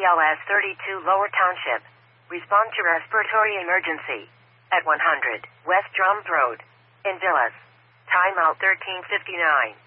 BLS 32 Lower Township. Respond to respiratory emergency. At 100 West Drums Road. In Villas. Timeout 13:59.